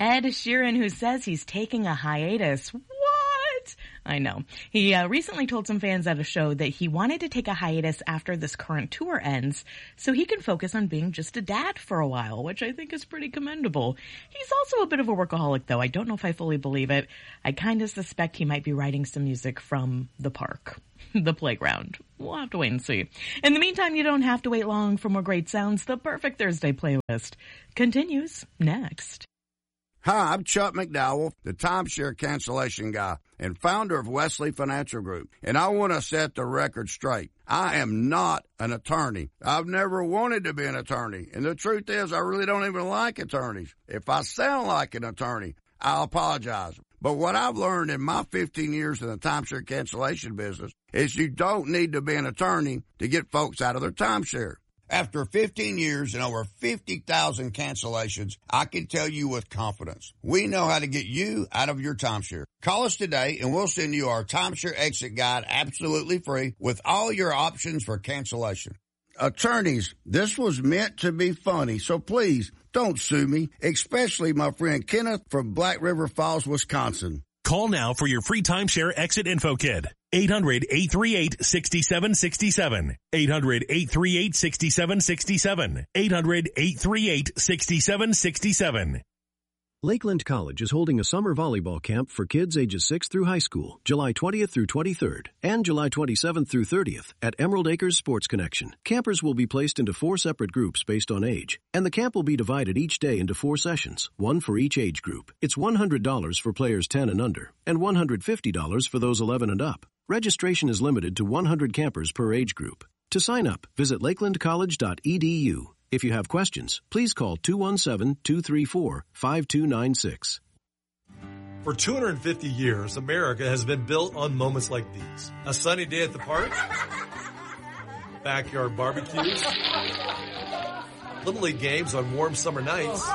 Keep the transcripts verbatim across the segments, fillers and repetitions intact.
Ed Sheeran, who says he's taking a hiatus. What? I know. He uh, recently told some fans at a show that he wanted to take a hiatus after this current tour ends so he can focus on being just a dad for a while, which I think is pretty commendable. He's also a bit of a workaholic, though. I don't know if I fully believe it. I kind of suspect he might be writing some music from the park, the playground. We'll have to wait and see. In the meantime, you don't have to wait long for more great sounds. The Perfect Thursday playlist continues next. Hi, I'm Chuck McDowell, the timeshare cancellation guy and founder of Wesley Financial Group, and I want to set the record straight. I am not an attorney. I've never wanted to be an attorney, and the truth is I really don't even like attorneys. If I sound like an attorney, I'll apologize. But what I've learned in my fifteen years in the timeshare cancellation business is you don't need to be an attorney to get folks out of their timeshare. After fifteen years and over fifty thousand cancellations, I can tell you with confidence, we know how to get you out of your timeshare. Call us today and we'll send you our timeshare exit guide absolutely free with all your options for cancellation. Attorneys, this was meant to be funny, so please don't sue me, especially my friend Kenneth from Black River Falls, Wisconsin. Call now for your free timeshare exit info kit. eight hundred, eight three eight, six seven six seven. eight hundred, eight three eight, six seven six seven. eight hundred, eight three eight, six seven six seven. Lakeland College is holding a summer volleyball camp for kids ages six through high school, July twentieth through twenty-third, and July twenty-seventh through thirtieth at Emerald Acres Sports Connection. Campers will be placed into four separate groups based on age, and the camp will be divided each day into four sessions, one for each age group. It's one hundred dollars for players ten and under, and one hundred fifty dollars for those eleven and up. Registration is limited to one hundred campers per age group. To sign up, visit lakeland college dot e d u. If you have questions, please call two one seven, two three four, five two nine six. For two hundred fifty years, America has been built on moments like these. A sunny day at the park, backyard barbecues, Little League games on warm summer nights,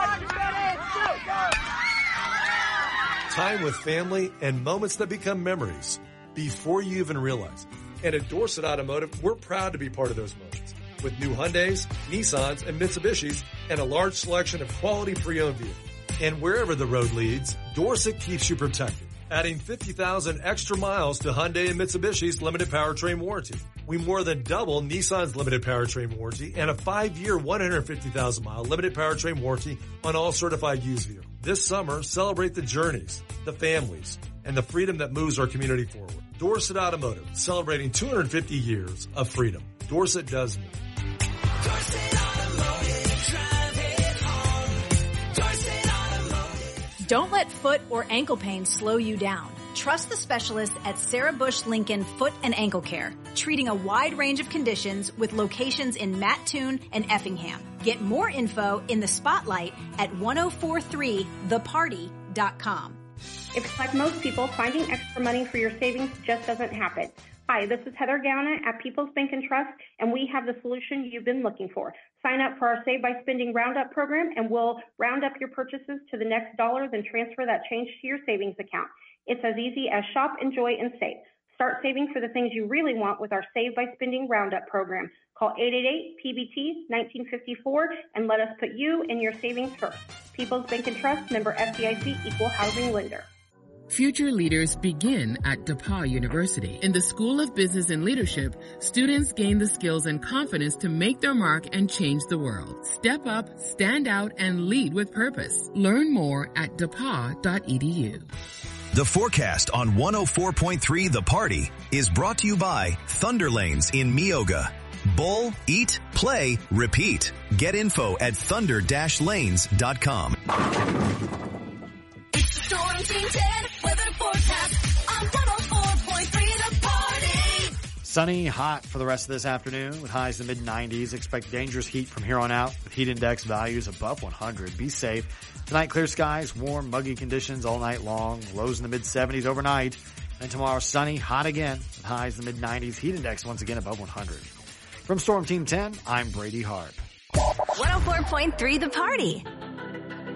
time with family, and moments that become memories before you even realize it. And at Dorset Automotive, we're proud to be part of those moments. With new Hyundais, Nissans, and Mitsubishis, and a large selection of quality pre-owned vehicles. And wherever the road leads, Dorset keeps you protected, adding fifty thousand extra miles to Hyundai and Mitsubishi's limited powertrain warranty. We more than double Nissan's limited powertrain warranty and a five-year, one hundred fifty thousand mile limited powertrain warranty on all certified used vehicles. This summer, celebrate the journeys, the families, and the freedom that moves our community forward. Dorset Automotive, celebrating two hundred fifty years of freedom. Dorset does me. Dorset Automotive, drive it home. Dorset Automotive. Don't let foot or ankle pain slow you down. Trust the specialists at Sarah Bush Lincoln Foot and Ankle Care, treating a wide range of conditions with locations in Mattoon and Effingham. Get more info in the spotlight at ten forty-three the party dot com. If, like most people, finding extra money for your savings just doesn't happen. Hi, this is Heather Gauna at People's Bank and Trust, and we have the solution you've been looking for. Sign up for our Save by Spending Roundup program, and we'll round up your purchases to the next dollar, then transfer that change to your savings account. It's as easy as shop, enjoy, and save. Start saving for the things you really want with our Save by Spending Roundup program. Call eight eight eight P B T nineteen fifty-four and let us put you and your savings first. People's Bank and Trust, member F D I C, equal housing lender. Future leaders begin at DePauw University. In the School of Business and Leadership, students gain the skills and confidence to make their mark and change the world. Step up, stand out, and lead with purpose. Learn more at d e p a w dot e d u. The forecast on one oh four point three The Party is brought to you by Thunder Lanes in Meoga. Bowl, eat, play, repeat. Get info at thunder dash lanes dot com. Storm Team ten weather forecast on one oh four point three The Party. Sunny, hot for the rest of this afternoon with highs in the mid nineties. Expect dangerous heat from here on out with heat index values above one hundred. Be safe. Tonight, clear skies, warm, muggy conditions all night long. Lows in the mid seventies overnight. And tomorrow, sunny, hot again with highs in the mid nineties. Heat index once again above one hundred. From Storm Team ten, I'm Brady Harp. one oh four point three The Party.